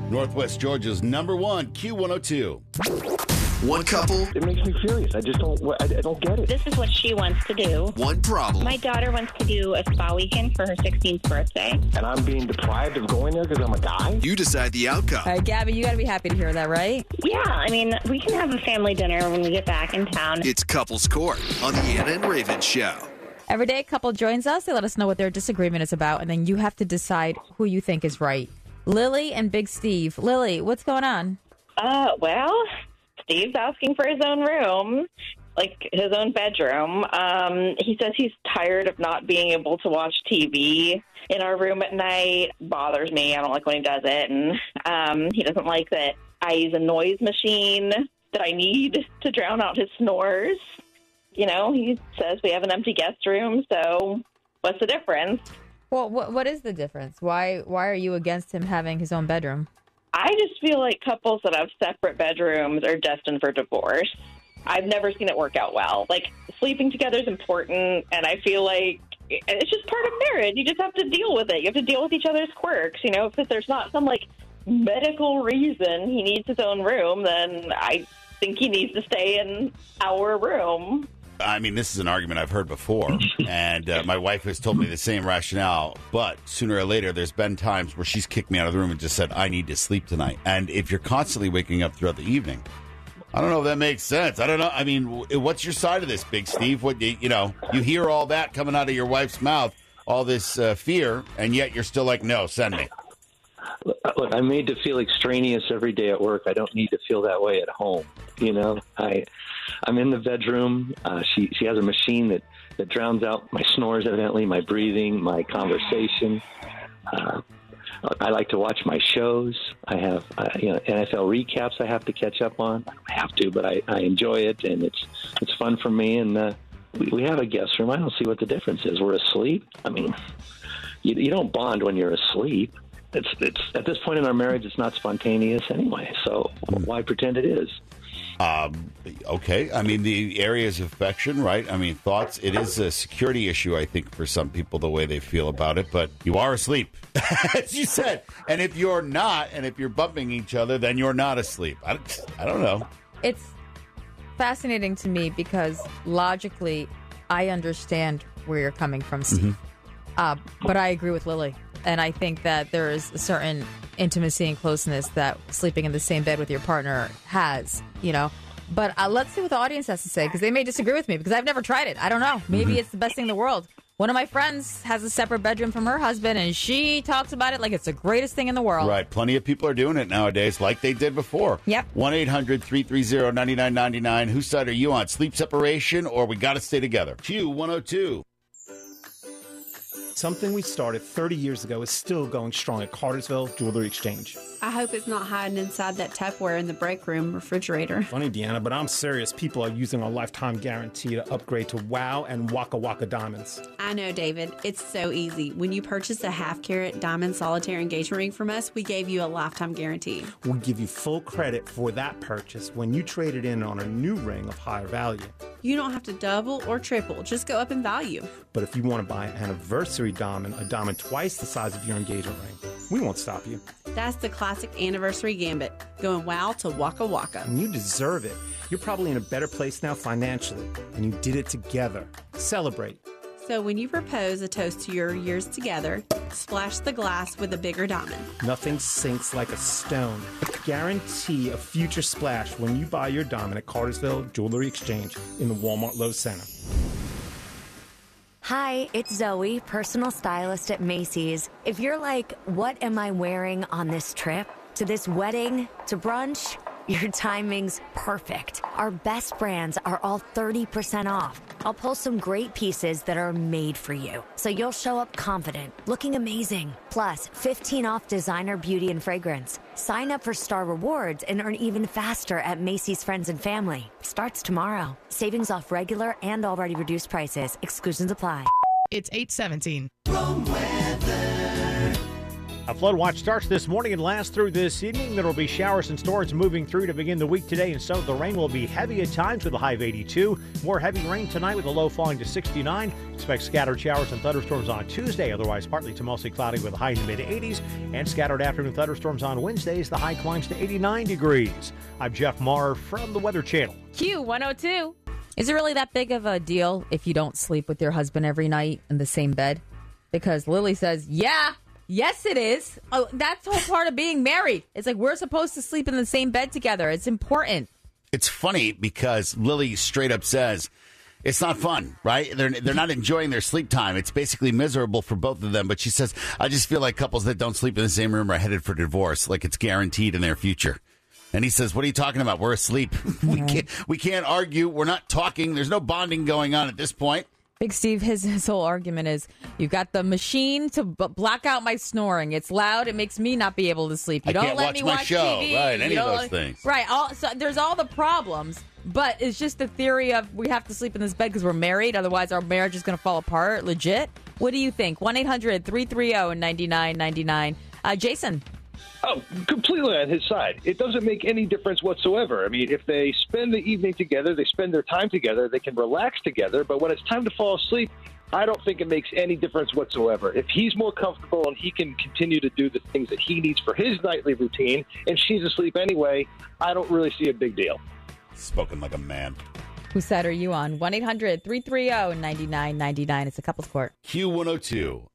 Northwest Georgia's #1 Q102. One couple. It makes me furious. I don't get it. This is what she wants to do. One problem. My daughter wants to do a spa weekend for her 16th birthday. And I'm being deprived of going there because I'm a guy? You decide the outcome. All right, Gabby, you got to be happy to hear that, right? Yeah, I mean, we can have a family dinner when we get back in town. It's Couples Court on the Anna and Raven Show. Every day a couple joins us. They let us know what their disagreement is about, and then you have to decide who you think is right. Lily and Big Steve. Lily, what's going on? Well, Steve's asking for his own room, like his own bedroom. He says he's tired of not being able to watch TV in our room at night. Bothers me. I don't like when he does it. And he doesn't like that I use a noise machine that I need to drown out his snores. You know, he says we have an empty guest room, so what's the difference? Well, what is the difference? Why are you against him having his own bedroom? I just feel like couples that have separate bedrooms are destined for divorce. I've never seen it work out well. Like, sleeping together is important, and I feel like it's just part of marriage. You just have to deal with it. You have to deal with each other's quirks. You know, if there's not some, like, medical reason he needs his own room, then I think he needs to stay in our room. I mean, this is an argument I've heard before, and my wife has told me the same rationale, but sooner or later, there's been times where she's kicked me out of the room and just said, I need to sleep tonight. And if you're constantly waking up throughout the evening, I don't know if that makes sense. I don't know. I mean, what's your side of this, Big Steve? What you hear all that coming out of your wife's mouth, all this fear, and yet you're still like, no, send me. Look, I'm made to feel extraneous every day at work. I don't need to feel that way at home. You know, I'm in the bedroom. She has a machine that drowns out my snores, evidently, my breathing, my conversation. I like to watch my shows. I have NFL recaps I have to catch up on. I don't have to, but I enjoy it, and it's fun for me. And we have a guest room. I don't see what the difference is. We're asleep. I mean, you don't bond when you're asleep. It's at this point in our marriage, it's not spontaneous anyway. So why pretend it is? Okay. I mean, the areas of affection, right? I mean, thoughts. It is a security issue, I think, for some people, the way they feel about it. But you are asleep, as you said. And if you're not, and if you're bumping each other, then you're not asleep. I don't know. It's fascinating to me because logically, I understand where you're coming from, Steve. But I agree with Lily. And I think that there is a certain intimacy and closeness that sleeping in the same bed with your partner has, you know. But let's see what the audience has to say, because they may disagree with me, because I've never tried it. I don't know. Maybe it's the best thing in the world. One of my friends has a separate bedroom from her husband, and she talks about it like it's the greatest thing in the world. Right. Plenty of people are doing it nowadays, like they did before. Yep. 1-800-330-9999. Whose side are you on? Sleep separation, or we got to stay together? Q102. Something we started 30 years ago is still going strong at Cartersville Jewelry Exchange. I hope it's not hiding inside that Tupperware in the break room refrigerator. Funny, Deanna, but I'm serious. People are using our lifetime guarantee to upgrade to WOW and Waka Waka diamonds. I know, David. It's so easy. When you purchase a half-carat diamond solitaire engagement ring from us, we gave you a lifetime guarantee. We'll give you full credit for that purchase when you trade it in on a new ring of higher value. You don't have to double or triple. Just go up in value. But if you want to buy an anniversary diamond, a diamond twice the size of your engagement ring, we won't stop you. That's the classic anniversary gambit, going wow to Waka Waka. And you deserve it. You're probably in a better place now financially, and you did it together. Celebrate. So when you propose a toast to your years together, splash the glass with a bigger diamond. Nothing sinks like a stone. Guarantee a future splash when you buy your diamond at Cartersville Jewelry Exchange in the Walmart Lowe's Center. Hi, it's Zoe, personal stylist at Macy's. If you're like, what am I wearing on this trip? To this wedding? To brunch? Your timing's perfect. Our best brands are all 30% off. I'll pull some great pieces that are made for you, so you'll show up confident, looking amazing. Plus, 15 off designer beauty and fragrance. Sign up for Star Rewards and earn even faster at Macy's Friends and Family. Starts tomorrow. Savings off regular and already reduced prices. Exclusions apply. It's 8:17. A flood watch starts this morning and lasts through this evening. There will be showers and storms moving through to begin the week today, and some of the rain will be heavy at times with a high of 82. More heavy rain tonight with a low falling to 69. Expect scattered showers and thunderstorms on Tuesday, otherwise partly to mostly cloudy with a high in the mid-80s. And scattered afternoon thunderstorms on Wednesdays. The high climbs to 89 degrees. I'm Jeff Maher from the Weather Channel. Q102. Is it really that big of a deal if you don't sleep with your husband every night in the same bed? Because Lily says, yeah. Yes, it is. Oh, that's the whole part of being married. It's like we're supposed to sleep in the same bed together. It's important. It's funny because Lily straight up says it's not fun, right? They're not enjoying their sleep time. It's basically miserable for both of them. But she says, I just feel like couples that don't sleep in the same room are headed for divorce, like it's guaranteed in their future. And he says, what are you talking about? We're asleep. We can't argue. We're not talking. There's no bonding going on at this point. Big Steve, his whole argument is you've got the machine to block out my snoring. It's loud. It makes me not be able to sleep. You don't let me watch show. TV. Right, any of those things. Right. So there's all the problems, but it's just the theory of we have to sleep in this bed because we're married. Otherwise, our marriage is going to fall apart. Legit. What do you think? 1-800-330-9999. Jason. Oh, completely on his side. It doesn't make any difference whatsoever. I mean, if they spend the evening together, they spend their time together, they can relax together. But when it's time to fall asleep, I don't think it makes any difference whatsoever. If he's more comfortable and he can continue to do the things that he needs for his nightly routine, and she's asleep anyway, I don't really see a big deal. Spoken like a man. Whose side are you on? 1-800-330-9999. It's a couples court. Q102.